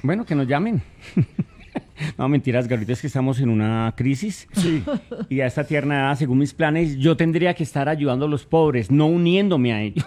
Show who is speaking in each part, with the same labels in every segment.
Speaker 1: Bueno, que nos llamen. No, mentiras, Gabriel, es que estamos en una crisis.
Speaker 2: Sí.
Speaker 1: Y a esta tierna edad, según mis planes, yo tendría que estar ayudando a los pobres, no uniéndome a ellos.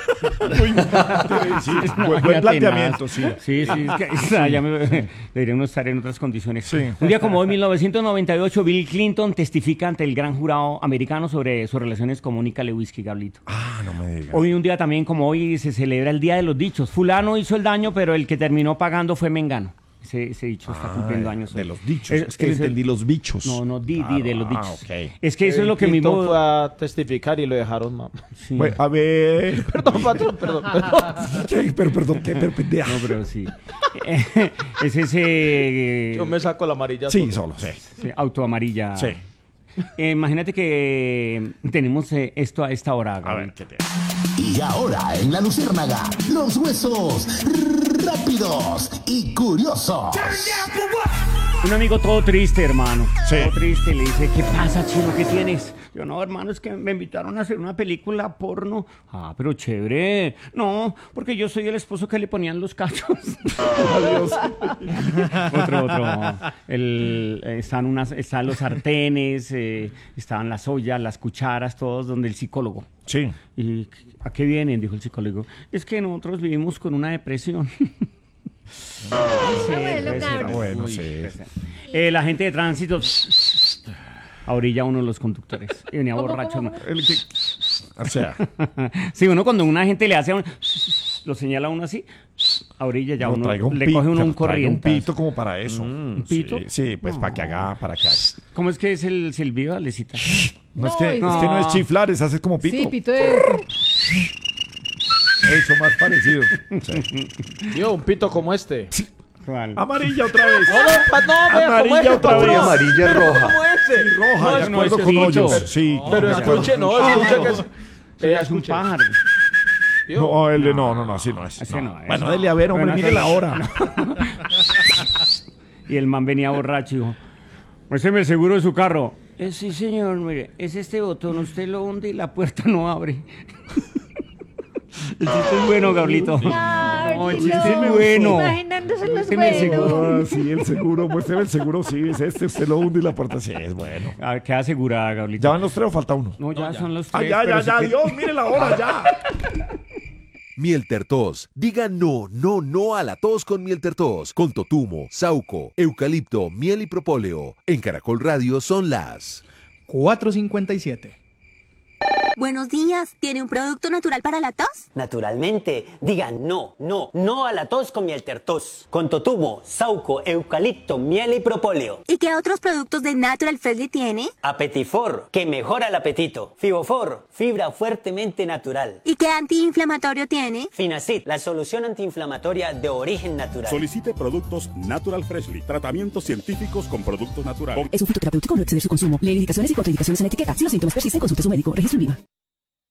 Speaker 2: Sí, buen planteamiento, sí.
Speaker 1: Sí, es que ya debería uno estar en otras condiciones.
Speaker 2: Sí.
Speaker 1: Un día como hoy, 1998, Bill Clinton testifica ante el gran jurado americano sobre sus relaciones con Mónica Lewinsky, Gablito.
Speaker 2: Ah, no me digas.
Speaker 1: Hoy, un día también como hoy, se celebra el Día de los Dichos. Fulano hizo el daño, pero el que terminó pagando fue Mengano. Ese dicho está cumpliendo años hoy.
Speaker 2: De los dichos. Es que le entendí los bichos.
Speaker 1: No, de los dichos.
Speaker 2: Ok.
Speaker 1: Es que eso es lo que
Speaker 3: Clinton
Speaker 1: mismo...
Speaker 3: fue a testificar y lo dejaron, mamá.
Speaker 1: Sí.
Speaker 2: Bueno, a ver.
Speaker 3: Perdón, patrón, perdón.
Speaker 2: ¿Qué? Pero perdón, ¿qué? Pero pendeja.
Speaker 1: No, pero sí. Es ese...
Speaker 3: Yo me saco la amarilla.
Speaker 2: Sí, solo, sí.
Speaker 1: sí, autoamarilla.
Speaker 2: Sí.
Speaker 1: Imagínate que tenemos esto a esta hora.
Speaker 2: A
Speaker 1: Gabriel.
Speaker 2: ver, ¿qué te...
Speaker 4: Y ahora en La Luciérnaga, los huesos rápidos y curiosos.
Speaker 1: Un amigo todo triste, hermano.
Speaker 2: Sí.
Speaker 1: Todo triste. Le dice, ¿qué pasa, chino? ¿Qué tienes? Yo, no, hermano, es que me invitaron a hacer una película porno. Ah, pero chévere. No, porque yo soy el esposo que le ponían los cachos.
Speaker 2: Adiós.
Speaker 1: Otro. Están los sartenes, estaban las ollas, las cucharas, todos donde el psicólogo.
Speaker 2: Sí.
Speaker 1: ¿Y a qué vienen? Dijo el psicólogo. Es que nosotros vivimos con una depresión.
Speaker 2: Bueno, sí.
Speaker 1: La gente de tránsito a orilla uno de los conductores. Y venía borracho. ¿No?
Speaker 2: El que... O sea,
Speaker 1: Sí, uno cuando una gente le hace a uno, lo señala a uno así, a orilla ya
Speaker 2: no,
Speaker 1: uno
Speaker 2: traiga un
Speaker 1: le
Speaker 2: pito,
Speaker 1: coge uno un
Speaker 2: traiga
Speaker 1: corriente.
Speaker 2: un pito como para eso.
Speaker 1: ¿Un pito?
Speaker 2: Sí, pues para que haga.
Speaker 1: ¿Cómo es que es el silbido, Alecita?
Speaker 2: No, es que no es chiflar, es hacer como pito.
Speaker 5: Sí, pito de...
Speaker 2: Eso más parecido. Sí.
Speaker 3: Yo, un pito como este.
Speaker 1: ¿Cuál?
Speaker 2: Amarilla otra vez.
Speaker 3: No, vea,
Speaker 2: Amarilla
Speaker 3: como ese,
Speaker 2: otra vez.
Speaker 3: patrón.
Speaker 6: Amarilla roja.
Speaker 3: Como ese.
Speaker 2: Y roja, de
Speaker 1: ese no
Speaker 2: acuerdo
Speaker 1: es
Speaker 2: con
Speaker 1: pito.
Speaker 2: hoyos. Sí.
Speaker 3: Pero escuche, no, escuche que es...
Speaker 1: Es un pájaro.
Speaker 2: No, el de no, así no es.
Speaker 1: Ese no es.
Speaker 2: Bueno, dele a ver, hombre,
Speaker 1: Bueno,
Speaker 2: mire la hora.
Speaker 1: Y el man venía borracho y dijo, muéstreme el seguro de su carro. Sí, señor, mire, es este botón, usted lo hunde y la puerta no abre. El chiste es bueno, Gablito. No, el chiste es muy bueno.
Speaker 5: Imaginándose los
Speaker 1: Muéstreme el
Speaker 5: buenos.
Speaker 1: seguro.
Speaker 2: Ah, sí, el seguro, muéstrame el seguro, sí, es este, usted lo hunde y la puerta sí, es bueno.
Speaker 1: A ver, queda asegurada, Gablito.
Speaker 2: ¿Ya van los tres o falta uno?
Speaker 1: No, ya son los
Speaker 2: Ah,
Speaker 1: tres.
Speaker 2: ya,
Speaker 1: pero si quiere-
Speaker 2: Dios, mire la hora, ya.
Speaker 6: Mieltertos. Diga no a la tos con Mieltertos. Con totumo, sauco, eucalipto, miel y propóleo. En Caracol Radio son las
Speaker 7: 4:57.
Speaker 8: Buenos días, ¿tiene un producto natural para la tos?
Speaker 9: Naturalmente, diga no a la tos con Mieltertos. Con totumo, sauco, eucalipto, miel y propóleo.
Speaker 8: ¿Y qué otros productos de Natural Freshly tiene?
Speaker 9: Apetifor, que mejora el apetito. Fibofor, fibra fuertemente natural.
Speaker 8: ¿Y qué antiinflamatorio tiene?
Speaker 9: Finacid, la solución antiinflamatoria de origen natural.
Speaker 10: Solicite productos Natural Freshly. Tratamientos científicos con productos naturales.
Speaker 11: Es un fitoterapéutico, no exceder su consumo. Lee indicaciones y contraindicaciones en etiqueta. Si los síntomas persisten, consulte a su médico. Registro en Viva.